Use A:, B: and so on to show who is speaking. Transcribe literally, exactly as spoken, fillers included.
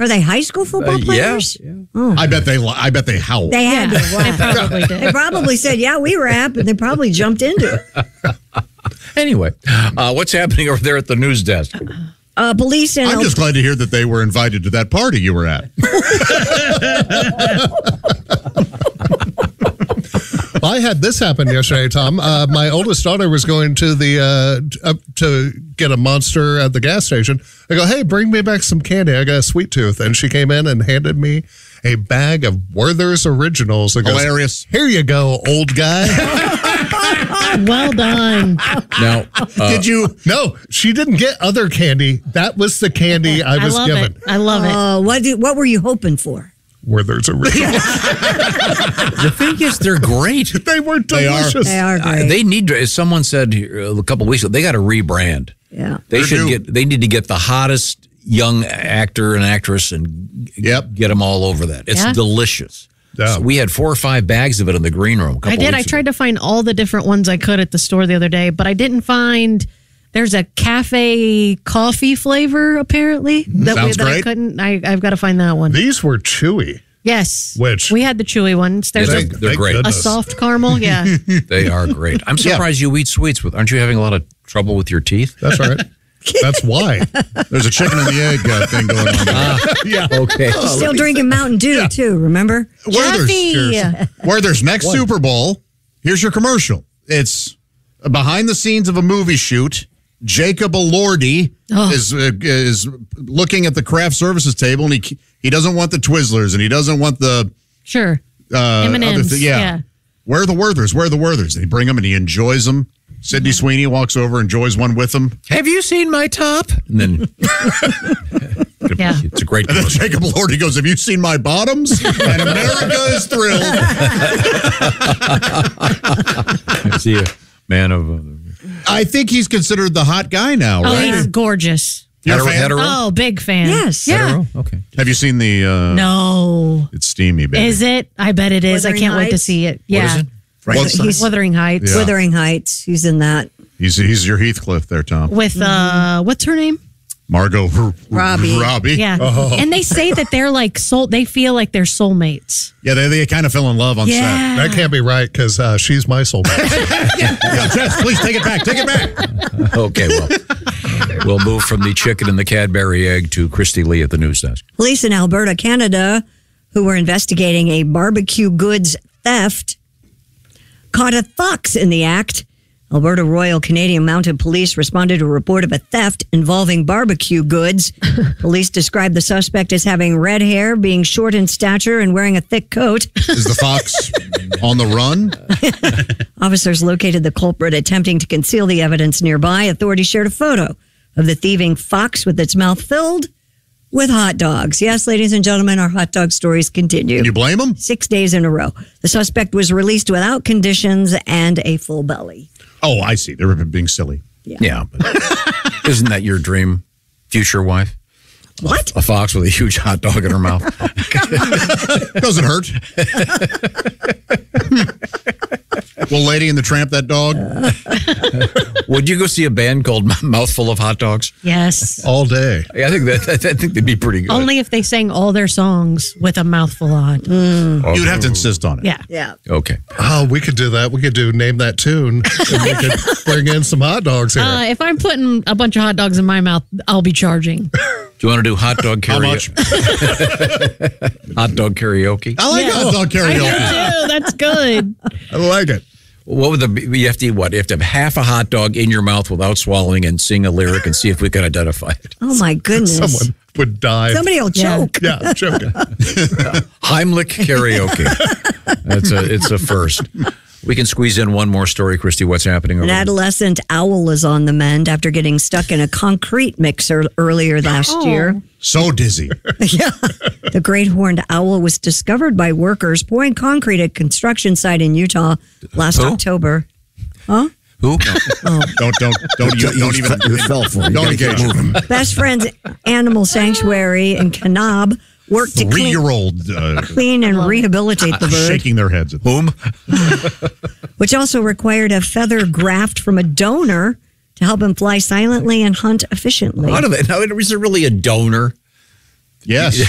A: Are they high school football
B: Uh,
A: players?
B: Yeah. yeah.
A: Oh.
C: I bet they. I bet they howled.
A: They had
D: Yeah,
A: to.
D: they probably did.
A: They probably said, "Yeah, we were at," but they probably jumped into it.
B: Anyway, uh, what's happening over there at the news desk?
A: Uh, police and
C: I'm just glad to hear that they were invited to that party you were at.
E: I had this happen yesterday, Tom. Uh, my oldest daughter was going to the uh, up to get a Monster at the gas station. I go, hey, bring me back some candy. I got a sweet tooth. And she came in and handed me a bag of Werther's Originals. And goes,
C: Hilarious.
E: Here you go, old guy.
D: Well done.
B: Now, uh,
C: Did you?
E: No, she didn't get other candy. That was the candy I
D: I
E: was
D: love
E: given.
D: it. I love it.
A: uh, what did, what were you hoping for?
E: Werther's Originals.
B: the thing is, they're great.
E: They were
C: They are.
E: delicious.
A: They are
B: Uh,
A: great.
B: they need to, as someone said here a couple of weeks ago, they got to rebrand.
A: yeah.
B: They
C: They're
B: should
C: due.
B: get. They need to get the hottest young actor and actress and
C: Yep.
B: get them all over that. It's
D: Yeah.
B: delicious.
E: Yeah.
B: So we had four or five bags of it in the green room. a couple
D: I did. I
B: weeks
D: tried
B: ago.
D: to find all the different ones I could at the store the other day, but I didn't find. There's a cafe coffee flavor apparently that, we,
C: Sounds
D: that I
C: great.
D: couldn't. I, I've got to find that one.
E: These were chewy.
D: Yes,
E: Which-
D: we had the chewy ones. There's
B: Yeah,
D: a,
B: they're, they're
E: Thank
B: great.
D: a
E: goodness.
D: soft caramel. Yeah,
B: They are great. I'm surprised you eat sweets. With aren't you having a lot of trouble with your teeth?
E: That's right. That's why.
C: There's a chicken and the egg uh, thing going on. There.
E: Yeah.
B: Okay.
A: Still drinking Mountain Dew, too, remember?
C: Werther's.
D: Jeffy.
C: Werther's next Super Bowl. Here's your commercial. It's behind the scenes of a movie shoot. Jacob Elordi
D: Oh.
C: is uh, is looking at the craft services table, and he he doesn't want the Twizzlers, and he doesn't want the
D: Sure.
C: uh,
D: M and
C: other
D: M's.
C: thi- yeah.
D: Yeah.
C: Where are the Werthers? Where are the Werthers? They bring them, and he enjoys them. Sydney Sweeney walks over, enjoys one with him.
B: Have you seen my top? And then
D: Yeah.
B: it's a great
C: And then
B: commercial.
C: Jacob Elordi goes, "Have you seen my bottoms?" And America is thrilled.
B: See a man of. Uh,
C: I think he's considered the hot guy now,
D: Oh,
C: right?
D: he's gorgeous.
C: You're a
B: hetero,
C: fan?
B: hetero?
D: Oh, big fan.
A: Yes.
D: Yeah.
B: Hetero? Okay.
C: Have you seen the? Uh,
D: No.
C: It's steamy, baby.
D: Is it? I bet it is. I
A: Wuthering
D: can't wait to
A: Heights?
D: see it.
B: What
D: Yeah.
B: is it?
C: What's-
A: He's
D: Wuthering Heights.
C: Yeah.
A: Wuthering Heights. He's in that.
C: He's he's your Heathcliff there, Tom.
D: With uh what's her name?
C: Margot R-
A: Robbie.
C: Robbie.
D: Yeah. And they say that they're like soul they feel like they're soulmates.
C: Yeah, they, they kind of fell in love on
D: Yeah.
E: That can't be right because uh, she's my soulmate.
C: set. Yeah, Jess, please take it back. Take it back.
B: Okay, well, we'll move from the chicken and the Cadbury egg to Christy Lee at the news desk.
A: Police in Alberta, Canada, who were investigating a barbecue goods theft, caught a fox in the act. Alberta Royal Canadian Mounted Police responded to a report of a theft involving barbecue goods. Police described the suspect as having red hair, being short in stature, and wearing a thick coat.
C: Is the fox on the run?
A: Officers located the culprit attempting to conceal the evidence nearby. Authorities shared a photo of the thieving fox with its mouth filled with hot dogs. Yes, ladies and gentlemen, our hot dog stories continue.
C: Can you blame him?
A: Six days in a row. The suspect was released without conditions and a full belly.
C: Oh, I see. They were being silly.
B: Yeah, but isn't that your dream future wife?
A: What?
B: A fox with a huge hot dog in her mouth.
C: Doesn't hurt. Well, Lady and the Tramp, that dog.
B: Would you go see a band called Mouthful of Hot Dogs?
D: Yes.
E: All day.
B: I think that I think they'd be pretty good.
D: Only if they sang all their songs with a mouthful of hot dogs.
C: You'd have to insist on it.
D: Yeah.
A: Yeah.
B: Okay.
E: Oh, we could do that. We could do Name That Tune. And we could bring in some hot dogs here.
D: Uh, if I'm putting a bunch of hot dogs in my mouth, I'll be charging.
B: Do you want to do hot dog
C: How
B: karaoke?
C: much?
B: Hot dog karaoke.
C: I like
D: Yeah.
C: hot dog
D: I
C: karaoke.
D: do. That's good.
C: I like it.
B: What would the you have to eat what? You have to have half a hot dog in your mouth without swallowing and sing a lyric and see if we can identify it.
A: Oh, my goodness.
E: Someone would die.
A: Somebody will
D: Yeah.
A: choke.
E: Yeah, I'm joking.
B: Heimlich karaoke. That's a it's a first. We can squeeze in one more story, Christy. What's happening over
A: An
B: there?
A: adolescent owl is on the mend after getting stuck in a concrete mixer earlier last
D: Oh.
A: year.
C: So dizzy.
A: Yeah. The great horned owl was discovered by workers pouring concrete at a construction site in Utah last
B: Who?
A: October. Huh?
B: Who?
C: Don't don't don't you, don't even don't engage.
A: Best Friends Animal Sanctuary in Kanab worked to
C: Three
A: clean,
C: year old uh,
A: clean and rehabilitate the bird,
C: shaking their heads at
B: Whom?
A: which also required a feather graft from a donor to help him fly silently and hunt efficiently.
B: How do they? Now, is there really a donor?
C: Yes.